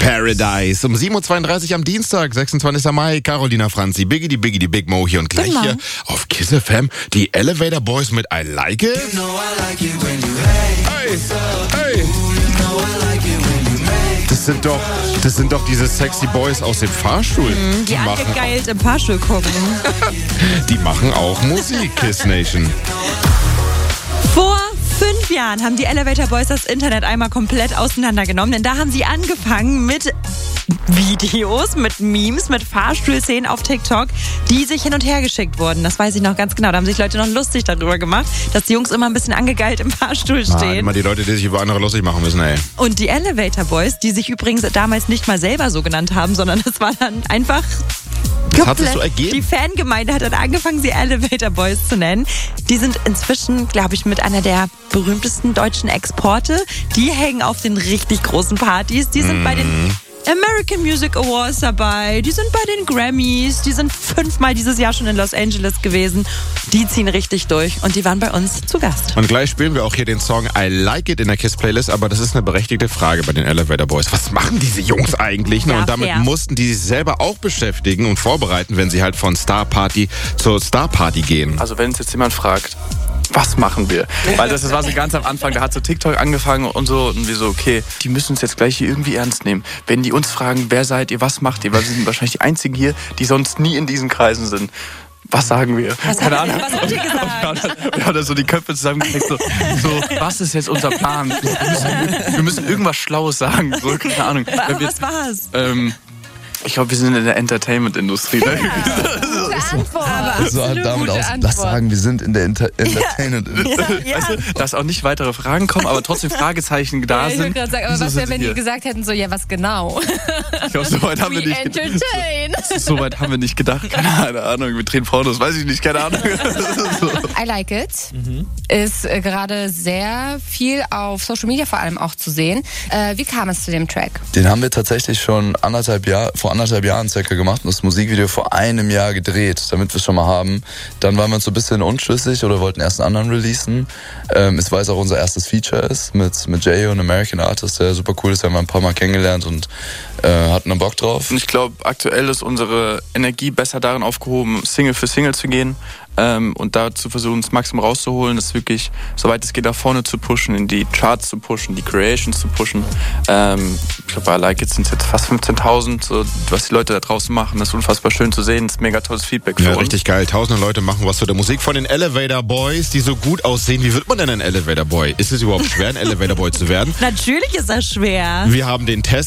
Paradise. Um 7.32 Uhr am Dienstag, 26. Mai. Carolina Franzi, Biggie, die Big Mo hier und gleich hier auf Kiss FM die Elevator Boys mit I Like It. Hey, hey. Das sind doch diese sexy Boys aus dem Fahrstuhl. Die angegeilt im Fahrstuhl gucken. Die machen auch Musik, Kiss Nation. Vor 5 Jahren haben die Elevator Boys das Internet einmal komplett auseinandergenommen, denn da haben sie angefangen mit Videos, mit Memes, mit Fahrstuhlszenen auf TikTok, die sich hin und her geschickt wurden. Das weiß ich noch ganz genau. Da haben sich Leute noch lustig darüber gemacht, dass die Jungs immer ein bisschen angegeilt im Fahrstuhl stehen. Immer die Leute, die sich über andere lustig machen müssen, ey. Und die Elevator Boys, die sich übrigens damals nicht mal selber so genannt haben, sondern das war dann einfach... Das hat sich so ergeben. Die Fangemeinde hat dann angefangen, sie Elevator Boys zu nennen. Die sind inzwischen, glaube ich, mit einer der berühmtesten deutschen Exporte. Die hängen auf den richtig großen Partys. Die sind bei den American Music Awards dabei. Die sind bei den Grammys. Die sind 5-mal dieses Jahr schon in Los Angeles gewesen. Die ziehen richtig durch und die waren bei uns zu Gast. Und gleich spielen wir auch hier den Song I Like It in der Kiss-Playlist, aber das ist eine berechtigte Frage bei den Elevator Boys. Was machen diese Jungs eigentlich? Ja, und damit mussten die sich selber auch beschäftigen und vorbereiten, wenn sie halt von Star-Party zur Star-Party gehen. Also wenn uns jetzt jemand fragt, was machen wir? Weil das war so ganz am Anfang, da hat so TikTok angefangen und so. Und wir so, okay, die müssen uns jetzt gleich hier irgendwie ernst nehmen. Wenn die uns fragen, wer seid ihr, was macht ihr? Weil wir sind wahrscheinlich die Einzigen hier, die sonst nie in diesen Kreisen sind. Was sagen wir? Keine Ahnung. Was habt ihr gesagt? Wir haben da so die Köpfe zusammengekriegt, so, was ist jetzt unser Plan? Wir müssen irgendwas Schlaues sagen. So, keine Ahnung. Aber was war's? Ich glaube, wir sind in der Entertainment-Industrie. Ja. So hat damit aus, lass sagen, wir sind in der Entertainment-Industrie. Ja. Weißt du, dass auch nicht weitere Fragen kommen, aber trotzdem Fragezeichen da Ich sind. wollte gerade sagen, aber was wäre, wenn die gesagt hätten, so, ja, was genau? Ich glaube, so weit haben wir nicht gedacht. So weit haben wir nicht gedacht. Keine Ahnung, wir drehen Pornos, weiß ich nicht, keine Ahnung. I Like It ist gerade sehr viel auf Social Media vor allem auch zu sehen. Wie kam es zu dem Track? Den haben wir tatsächlich schon vor anderthalb Jahren circa gemacht und das Musikvideo vor einem Jahr gedreht, damit wir es schon mal haben. Dann waren wir uns so ein bisschen unschlüssig oder wollten erst einen anderen releasen. Es war jetzt auch unser erstes Feature ist mit Jay, ein American Artist, der super cool ist. Wir haben ein paar Mal kennengelernt und hatten einen Bock drauf. Und ich glaube, aktuell ist unsere Energie besser darin aufgehoben, Single für Single zu gehen. Und da zu versuchen, das Maximum rauszuholen, das wirklich, soweit es geht, nach vorne zu pushen, in die Charts zu pushen, die Creations zu pushen. Ich glaube, bei I Like It sind es jetzt fast 15.000, so, was die Leute da draußen machen. Das ist unfassbar schön zu sehen, das ist mega tolles Feedback für uns. Richtig geil. 1000 Leute machen was für der Musik von den Elevator Boys, die so gut aussehen. Wie wird man denn ein Elevator Boy? Ist es überhaupt schwer, ein Elevator Boy zu werden? Natürlich ist das schwer. Wir haben den Test